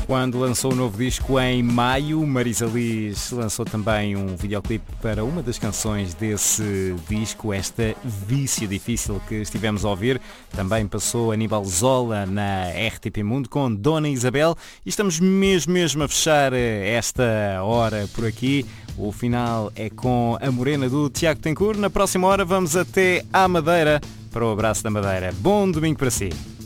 Quando lançou o novo disco em maio, Marisa Liz lançou também um videoclipe para uma das canções desse disco, esta Vício Difícil que estivemos a ouvir. Também passou Aníbal Zola na RTP Mundo com Dona Isabel e estamos mesmo a fechar esta hora por aqui. O final é com a Morena do Tiago Tencourt. Na próxima hora vamos até à Madeira para o Abraço da Madeira. Bom domingo para si.